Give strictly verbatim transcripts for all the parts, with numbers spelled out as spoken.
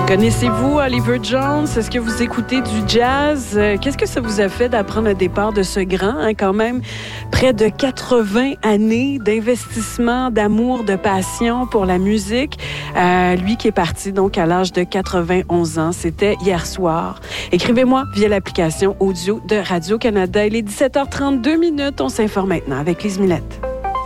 Connaissez-vous Oliver Jones? Est-ce que vous écoutez du jazz? Qu'est-ce que ça vous a fait d'apprendre le départ de ce grand, hein, quand même, près de quatre-vingts années d'investissement, d'amour, de passion pour la musique? Euh, lui qui est parti donc à l'âge de quatre-vingt-onze ans, c'était hier soir. Écrivez-moi via l'application audio de Radio-Canada. Il est dix-sept heures trente-deux minutes. On s'informe maintenant avec Lise Millette.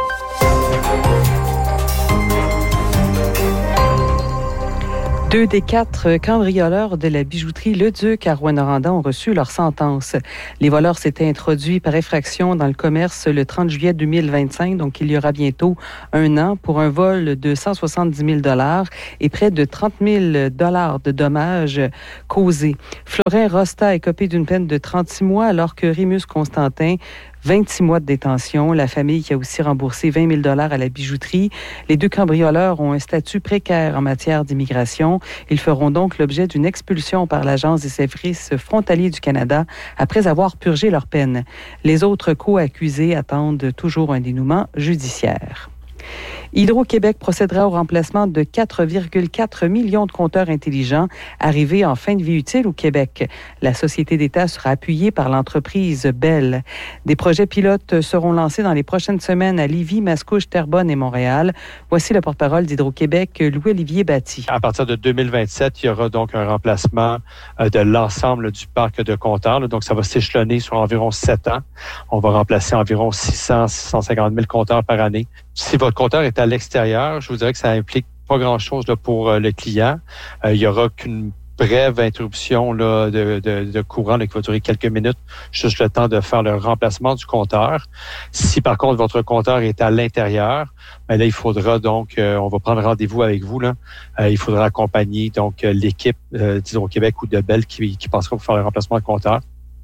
Deux des quatre cambrioleurs de la bijouterie Le Duc à Rouyn-Noranda ont reçu leur sentence. Les voleurs s'étaient introduits par effraction dans le commerce le trente juillet deux mille vingt-cinq, donc il y aura bientôt un an, pour un vol de cent soixante-dix mille dollars et près de trente mille dollars de dommages causés. Florin Rosta est copé d'une peine de trente-six mois, alors que Rémus Constantin, vingt-six mois de détention. La famille qui a aussi remboursé vingt mille dollars à la bijouterie. Les deux cambrioleurs ont un statut précaire en matière d'immigration. Ils feront donc l'objet d'une expulsion par l'Agence des services frontaliers du Canada après avoir purgé leur peine. Les autres co-accusés attendent toujours un dénouement judiciaire. Hydro-Québec procédera au remplacement de quatre virgule quatre millions de compteurs intelligents arrivés en fin de vie utile au Québec. La société d'État sera appuyée par l'entreprise Bell. Des projets pilotes seront lancés dans les prochaines semaines à Lévis, Mascouche, Terrebonne et Montréal. Voici le porte-parole d'Hydro-Québec, Louis-Olivier Batty. À partir de deux mille vingt-sept, il y aura donc un remplacement de l'ensemble du parc de compteurs. Donc, ça va s'échelonner sur environ sept ans. On va remplacer environ six cents à six cent cinquante mille compteurs par année. Si votre compteur est à l'extérieur, je vous dirais que ça implique pas grand-chose là, pour euh, le client. Euh, il y aura qu'une brève interruption là, de, de, de courant là, qui va durer quelques minutes, juste le temps de faire le remplacement du compteur. Si par contre votre compteur est à l'intérieur, ben là il faudra donc, euh, on va prendre rendez-vous avec vous là. Euh, il faudra accompagner donc euh, l'équipe euh, d'Hydro-Québec ou de Bell qui, qui passera pour faire le remplacement du compteur.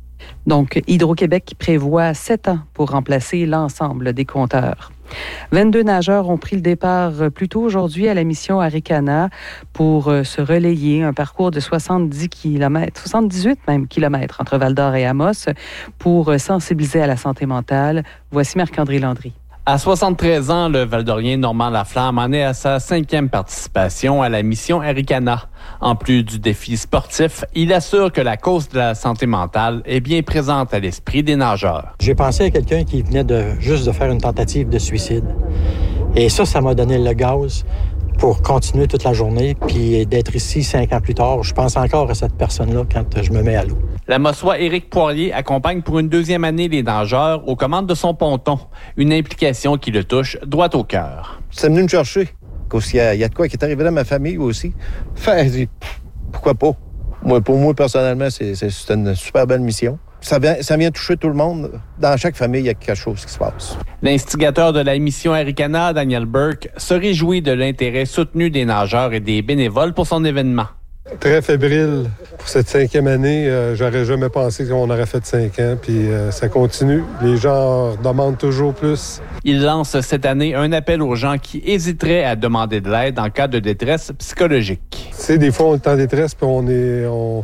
Donc, Hydro-Québec qui prévoit sept ans pour remplacer l'ensemble des compteurs. vingt-deux nageurs ont pris le départ plus tôt aujourd'hui à la mission Arikana pour se relayer un parcours de soixante-dix kilomètres, soixante-dix-huit même kilomètres entre Val-d'Or et Amos pour sensibiliser à la santé mentale. Voici Marc-André Landry. À soixante-treize ans, le Val-d'Orien Normand Laflamme en est à sa cinquième participation à la mission Arikana. En plus du défi sportif, il assure que la cause de la santé mentale est bien présente à l'esprit des nageurs. J'ai pensé à quelqu'un qui venait de juste de faire une tentative de suicide. Et ça, ça m'a donné le gaz pour continuer toute la journée, puis d'être ici cinq ans plus tard. Je pense encore à cette personne-là quand je me mets à l'eau. La Mossois Éric Poirier accompagne pour une deuxième année les nageurs aux commandes de son ponton, une implication qui le touche droit au cœur. C'est venu me chercher, parce qu'il y a, il y a de quoi qui est arrivé dans ma famille aussi. Enfin, je dis, pourquoi pas? Moi, pour moi, personnellement, c'est, c'est, c'est une super belle mission. Ça vient, ça vient toucher tout le monde. Dans chaque famille, il y a quelque chose qui se passe. L'instigateur de la mission Arikana, Daniel Burke, se réjouit de l'intérêt soutenu des nageurs et des bénévoles pour son événement. Très fébrile pour cette cinquième année. Euh, j'aurais jamais pensé qu'on aurait fait cinq ans, puis euh, ça continue. Les gens demandent toujours plus. Il lance cette année un appel aux gens qui hésiteraient à demander de l'aide en cas de détresse psychologique. Tu sais, des fois, on est en détresse, puis on est... On...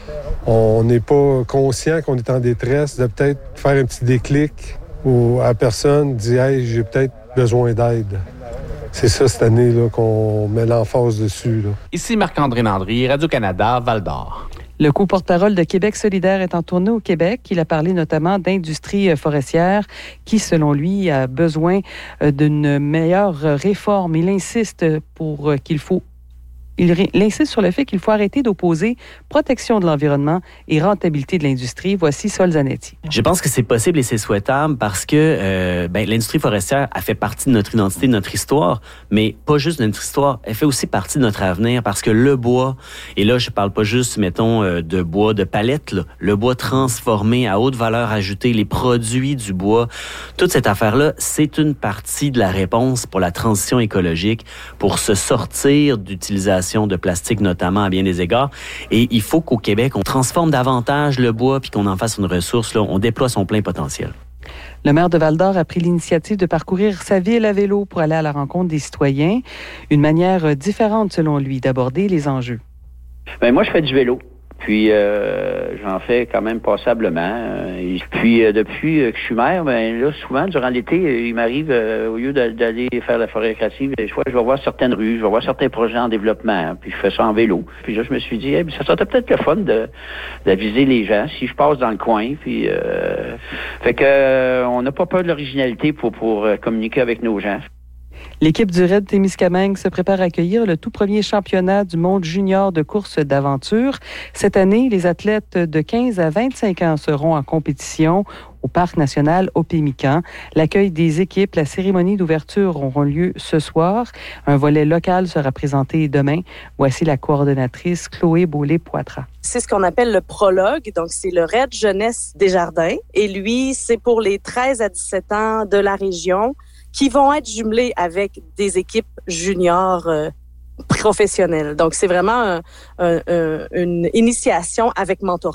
On n'est pas conscient qu'on est en détresse, de peut-être faire un petit déclic ou à la personne, dire « Hey, j'ai peut-être besoin d'aide ». C'est ça, cette année, là, qu'on met l'emphase dessus. Là. Ici Marc-André Landry, Radio-Canada, Val-d'Or. Le co-porte-parole de Québec solidaire est en tournée au Québec. Il a parlé notamment d'industrie forestière qui, selon lui, a besoin d'une meilleure réforme. Il insiste pour qu'il faut Il, il insiste sur le fait qu'il faut arrêter d'opposer protection de l'environnement et rentabilité de l'industrie. Voici Sol Zanetti. Je pense que c'est possible et c'est souhaitable parce que euh, ben, l'industrie forestière a fait partie de notre identité, de notre histoire, mais pas juste de notre histoire, elle fait aussi partie de notre avenir parce que le bois, et là je parle pas juste, mettons, euh, de bois de palette, là, le bois transformé à haute valeur ajoutée, les produits du bois, toute cette affaire-là, c'est une partie de la réponse pour la transition écologique, pour se sortir d'utilisation de plastique notamment à bien des égards. Et il faut qu'au Québec, on transforme davantage le bois puis qu'on en fasse une ressource. Là, on déploie son plein potentiel. Le maire de Val-d'Or a pris l'initiative de parcourir sa ville à vélo pour aller à la rencontre des citoyens. Une manière différente, selon lui, d'aborder les enjeux. Bien, moi, je fais du vélo. Puis, euh, j'en fais quand même passablement. Et puis, euh, depuis que je suis maire, ben là, souvent, durant l'été, il m'arrive, euh, au lieu d'aller faire la forêt récréative, des fois, je vais voir certaines rues, je vais voir certains projets en développement, puis je fais ça en vélo. Puis là, je me suis dit, hey, ça serait peut-être le fun de d'aviser les gens si je passe dans le coin. Puis, euh, fait que euh, on n'a pas peur de l'originalité pour, pour euh, communiquer avec nos gens. L'équipe du Raid Témiscamingue se prépare à accueillir le tout premier championnat du monde junior de course d'aventure. Cette année, les athlètes de quinze à vingt-cinq ans seront en compétition au Parc national Opémican. L'accueil des équipes, la cérémonie d'ouverture auront lieu ce soir. Un volet local sera présenté demain. Voici la coordonnatrice Chloé Beaulé-Poitras. C'est ce qu'on appelle le prologue, donc c'est le Raid Jeunesse Desjardins. Et lui, c'est pour les treize à dix-sept ans de la région qui vont être jumelés avec des équipes juniors euh, professionnelles. Donc, c'est vraiment un, un, un, une initiation avec mentorat.